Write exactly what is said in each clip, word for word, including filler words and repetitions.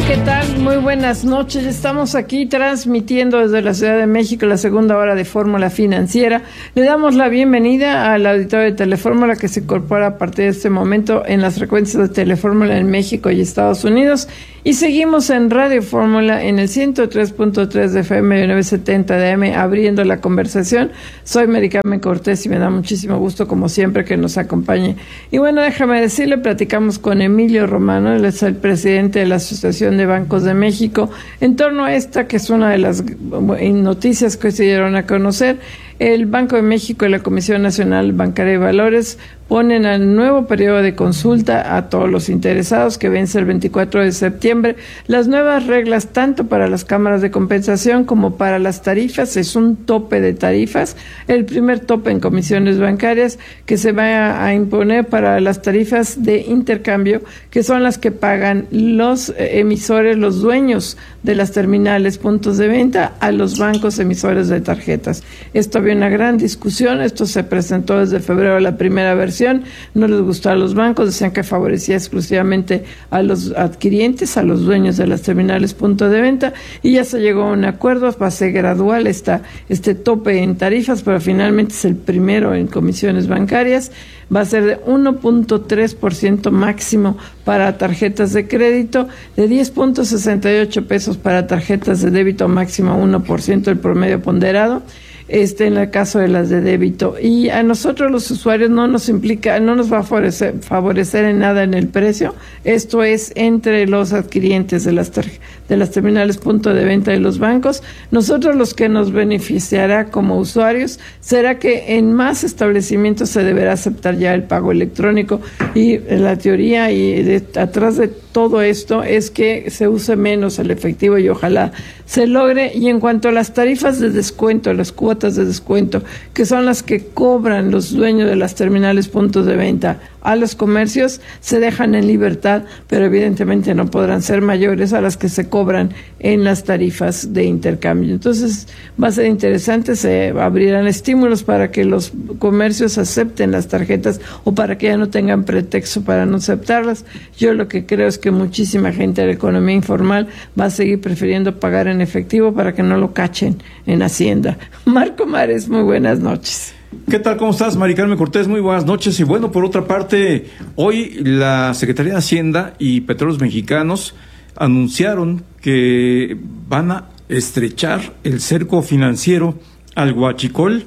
¿qué tal? Muy buenas noches. Estamos aquí transmitiendo desde la Ciudad de México la segunda hora de Fórmula Financiera. Le damos la bienvenida al auditorio de Telefórmula que se incorpora a partir de este momento en las frecuencias de Telefórmula en México y Estados Unidos. Y seguimos en Radio Fórmula en el ciento tres punto tres de F M y novecientos setenta de A M abriendo la conversación. Soy Mary Carmen Cortés y me da muchísimo gusto como siempre que nos acompañe. Y bueno, déjame decirle, platicamos con Emilio Romano, él es el presidente de la Asociación de Bancos de México, en torno a esta que es una de las noticias que se dieron a conocer. El Banco de México y la Comisión Nacional Bancaria de Valores ponen al nuevo periodo de consulta a todos los interesados que vence el veinticuatro de septiembre las nuevas reglas tanto para las cámaras de compensación como para las tarifas. Es un tope de tarifas, el primer tope en comisiones bancarias que se va a imponer para las tarifas de intercambio, que son las que pagan los emisores, los dueños de las terminales, puntos de venta, a los bancos emisores de tarjetas. Esto había una gran discusión, esto se presentó desde febrero la primera versión, no les gustó a los bancos, decían que favorecía exclusivamente a los adquirientes, a los dueños de las terminales, punto de venta, y ya se llegó a un acuerdo, va a ser gradual esta, este tope en tarifas, pero finalmente es el primero en comisiones bancarias. Va a ser de uno punto tres por ciento máximo para tarjetas de crédito, de diez punto sesenta y ocho pesos para tarjetas de débito, máximo uno por ciento el promedio ponderado. Este, en el caso de las de débito, y a nosotros los usuarios no nos implica, no nos va a favorecer, favorecer en nada en el precio. Esto es entre los adquirientes de las de las terminales punto de venta de los bancos. Nosotros los que nos beneficiará como usuarios será que en más establecimientos se deberá aceptar ya el pago electrónico, y la teoría y de, atrás de todo esto es que se use menos el efectivo y ojalá se logre. Y en cuanto a las tarifas de descuento, las cuotas de descuento, que son las que cobran los dueños de las terminales puntos de venta a los comercios, se dejan en libertad, pero evidentemente no podrán ser mayores a las que se cobran en las tarifas de intercambio. Entonces va a ser interesante, se abrirán estímulos para que los comercios acepten las tarjetas o para que ya no tengan pretexto para no aceptarlas. Yo lo que creo es que muchísima gente de la economía informal va a seguir prefiriendo pagar en efectivo para que no lo cachen en Hacienda. Marco Mares, muy buenas noches. ¿Qué tal? ¿Cómo estás, Mari Carmen Cortés? Muy buenas noches. Y bueno, por otra parte, hoy la Secretaría de Hacienda y Petróleos Mexicanos anunciaron que van a estrechar el cerco financiero al huachicol,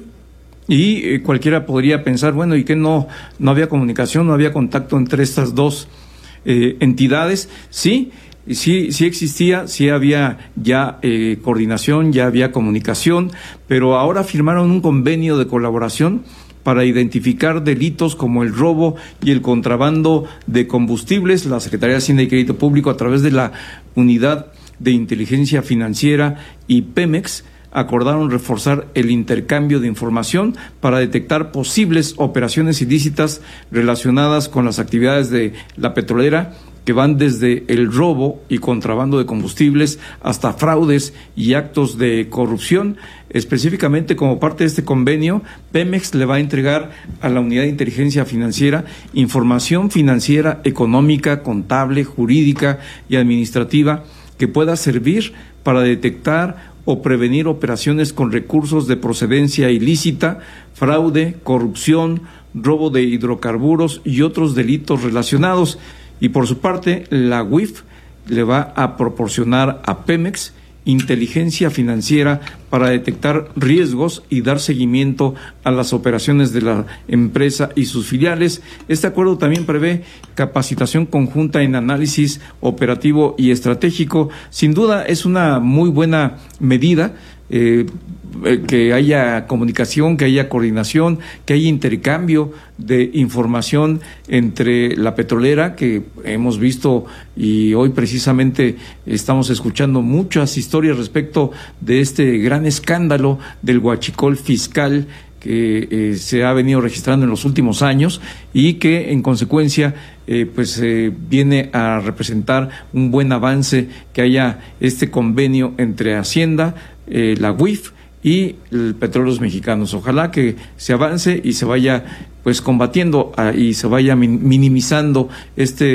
y eh, cualquiera podría pensar, bueno, ¿y qué no, no había comunicación, no había contacto entre estas dos eh, entidades? Sí, Sí, sí existía, sí había ya eh, coordinación, ya había comunicación, pero ahora firmaron un convenio de colaboración para identificar delitos como el robo y el contrabando de combustibles. La Secretaría de Hacienda y Crédito Público, a través de la Unidad de Inteligencia Financiera y Pemex, acordaron reforzar el intercambio de información para detectar posibles operaciones ilícitas relacionadas con las actividades de la petrolera, que van desde el robo y contrabando de combustibles hasta fraudes y actos de corrupción. Específicamente, como parte de este convenio, Pemex le va a entregar a la Unidad de Inteligencia Financiera información financiera, económica, contable, jurídica y administrativa que pueda servir para detectar o prevenir operaciones con recursos de procedencia ilícita, fraude, corrupción, robo de hidrocarburos y otros delitos relacionados. Y por su parte, la U I F le va a proporcionar a Pemex inteligencia financiera para detectar riesgos y dar seguimiento a las operaciones de la empresa y sus filiales. Este acuerdo también prevé capacitación conjunta en análisis operativo y estratégico. Sin duda es una muy buena medida. Eh, que haya comunicación, que haya coordinación, que haya intercambio de información entre la petrolera, que hemos visto, y hoy precisamente estamos escuchando muchas historias respecto de este gran escándalo del huachicol fiscal que eh, se ha venido registrando en los últimos años y que en consecuencia eh, pues eh, viene a representar un buen avance que haya este convenio entre Hacienda, eh, la U I F y el Petróleos Mexicanos. Ojalá que se avance y se vaya pues combatiendo uh, y se vaya min- minimizando este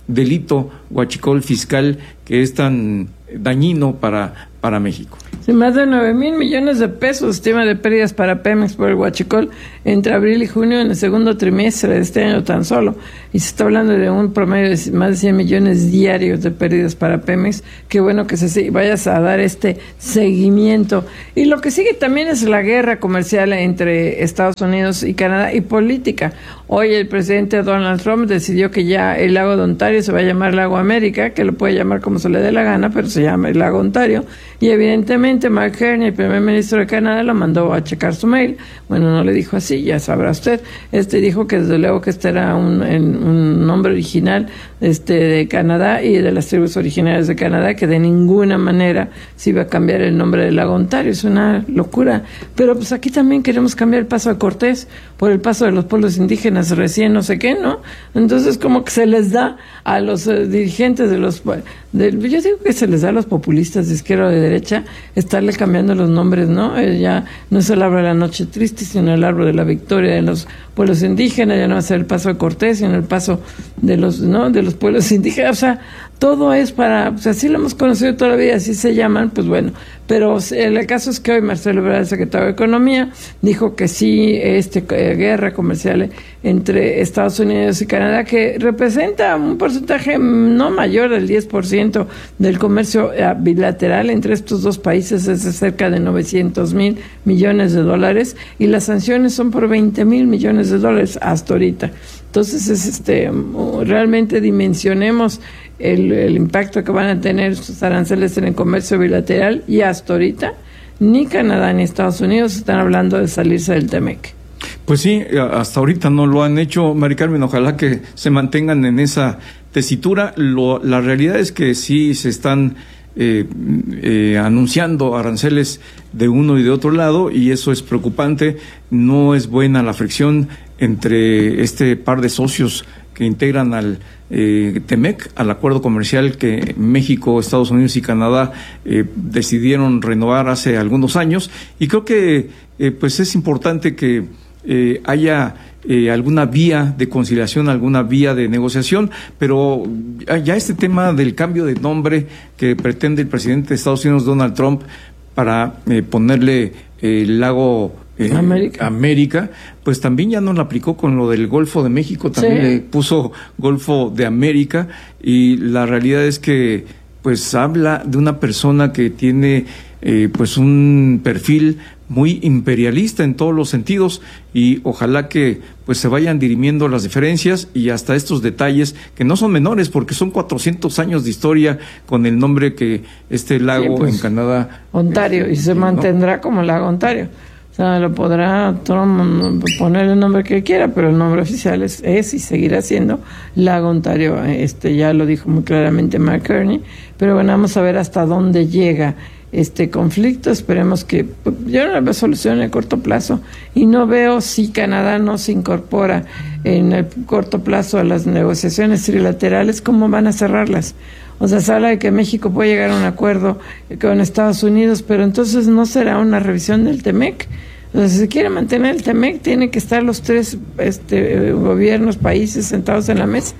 delito huachicol fiscal que es tan dañino para, para México. Sí, más de nueve mil millones de pesos estima de pérdidas para Pemex por el huachicol entre abril y junio en el segundo trimestre de este año tan solo. Y se está hablando de un promedio de más de cien millones diarios de pérdidas para Pemex. Qué bueno que se vayas a dar este seguimiento. Y lo que sigue también es la guerra comercial entre Estados Unidos y Canadá y política. Hoy el presidente Donald Trump decidió que ya el lago de Ontario se va a llamar Lago América, que lo puede llamar como se le dé la gana, pero se llama el lago Ontario. Y evidentemente Mark Carney, el primer ministro de Canadá, lo mandó a checar su mail. Bueno, no le dijo así, ya sabrá usted. Este dijo que desde luego que este era un, un nombre original este de Canadá y de las tribus originarias de Canadá, que de ninguna manera se iba a cambiar el nombre del lago Ontario. Es una locura. Pero pues aquí también queremos cambiar el paso de Cortés por el paso de los pueblos indígenas recién no sé qué, ¿no? Entonces como que se les da a los uh, dirigentes de los... De, yo digo que se les da a los populistas de izquierda o de derecha estarle cambiando los nombres, ¿no? Eh, ya no es el árbol de la noche triste, sino el árbol de la victoria de los pueblos indígenas, ya no va a ser el paso de Cortés, sino el paso de los, ¿no? De los pueblos indígenas. O sea, todo es para, pues así lo hemos conocido toda la vida, así se llaman, pues bueno. Pero el caso es que hoy Marcelo Ebrard, el secretario de Economía, dijo que sí, este eh, guerra comercial entre Estados Unidos y Canadá, que representa un porcentaje no mayor del diez por ciento del comercio eh, bilateral entre estos dos países, es de cerca de novecientos mil millones de dólares, y las sanciones son por veinte mil millones de dólares hasta ahorita. Entonces, es este realmente dimensionemos el, el impacto que van a tener sus aranceles en el comercio bilateral, y hasta ahorita ni Canadá ni Estados Unidos están hablando de salirse del TEMEC. Pues sí, hasta ahorita no lo han hecho, Mari Carmen, ojalá que se mantengan en esa tesitura. Lo, la realidad es que sí se están eh, eh, anunciando aranceles de uno y de otro lado, y eso es preocupante. No es buena la fricción entre este par de socios que integran al eh, TEMEC, al acuerdo comercial que México, Estados Unidos y Canadá eh, decidieron renovar hace algunos años, y creo que eh, pues es importante que eh, haya eh, alguna vía de conciliación, alguna vía de negociación, pero ya este tema del cambio de nombre que pretende el presidente de Estados Unidos, Donald Trump, para eh, ponerle eh, el lago Eh, América. América, pues también ya no lo aplicó con lo del Golfo de México, también sí le puso Golfo de América, y la realidad es que pues habla de una persona que tiene eh, pues un perfil muy imperialista en todos los sentidos, y ojalá que pues se vayan dirimiendo las diferencias y hasta estos detalles que no son menores, porque son cuatrocientos años de historia con el nombre que este lago sí, pues, en Canadá Ontario, este, y se mantendrá, ¿no?, como lago Ontario. O sea, lo podrá Trump poner el nombre que quiera, pero el nombre oficial es, es y seguirá siendo Lago Ontario. Este ya lo dijo muy claramente Mark Carney. Pero bueno, vamos a ver hasta dónde llega este conflicto. Esperemos que yo no veo solución en el corto plazo, y no veo si Canadá no se incorpora en el corto plazo a las negociaciones trilaterales, cómo van a cerrarlas. O sea, se habla de que México puede llegar a un acuerdo con Estados Unidos, pero entonces no será una revisión del TEMEC. O sea, si se quiere mantener el TEMEC, tienen que estar los tres este, gobiernos, países sentados en la mesa.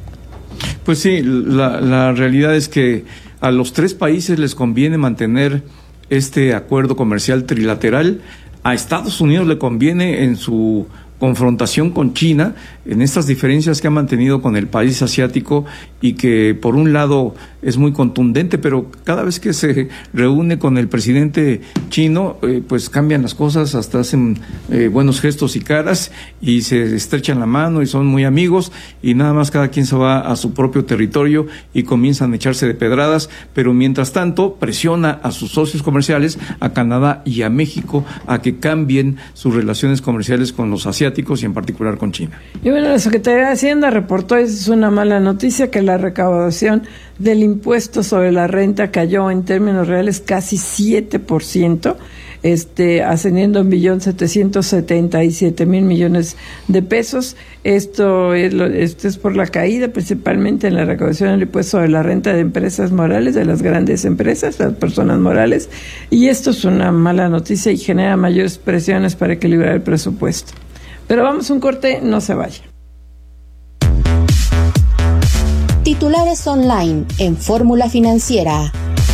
Pues sí, la, la realidad es que a los tres países les conviene mantener este acuerdo comercial trilateral. A Estados Unidos le conviene en su confrontación con China, en estas diferencias que ha mantenido con el país asiático, y que por un lado es muy contundente, pero cada vez que se reúne con el presidente chino, eh, pues cambian las cosas, hasta hacen eh, buenos gestos y caras, y se estrechan la mano y son muy amigos, y nada más cada quien se va a su propio territorio y comienzan a echarse de pedradas, pero mientras tanto presiona a sus socios comerciales, a Canadá y a México, a que cambien sus relaciones comerciales con los asiáticos y en particular con China. Y bueno, la Secretaría de Hacienda reportó, es una mala noticia, que la recaudación del impuesto sobre la renta cayó en términos reales casi siete por ciento, este, ascendiendo a un millón setecientos setenta y siete mil millones de pesos. Esto es, lo, esto es por la caída principalmente en la recaudación del impuesto sobre la renta de empresas morales, de las grandes empresas, las personas morales, y esto es una mala noticia y genera mayores presiones para equilibrar el presupuesto. Pero vamos a un corte, no se vaya. Titulares online en Fórmula Financiera.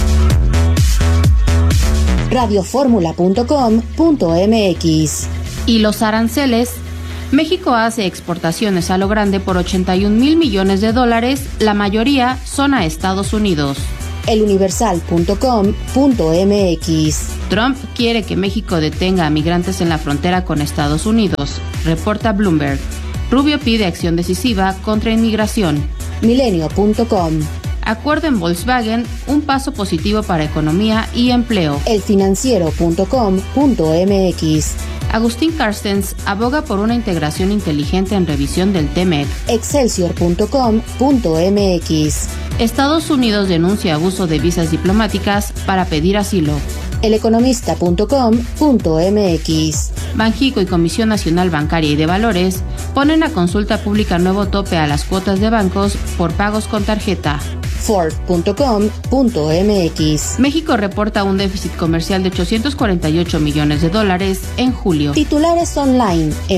radio fórmula punto com punto m x. Y los aranceles. México hace exportaciones a lo grande por ochenta y un mil millones de dólares, la mayoría son a Estados Unidos. el universal punto com punto m x. Trump quiere que México detenga a migrantes en la frontera con Estados Unidos, reporta Bloomberg. Rubio pide acción decisiva contra inmigración. milenio punto com. Acuerdo en Volkswagen, un paso positivo para economía y empleo. el financiero punto com punto m x. Agustín Carstens aboga por una integración inteligente en revisión del T M E C. excelsior punto com punto m x. Estados Unidos denuncia abuso de visas diplomáticas para pedir asilo. el economista punto com punto m x. Banjico y Comisión Nacional Bancaria y de Valores ponen a consulta pública nuevo tope a las cuotas de bancos por pagos con tarjeta. ford punto com punto m x. México reporta un déficit comercial de ochocientos cuarenta y ocho millones de dólares en julio. Titulares online en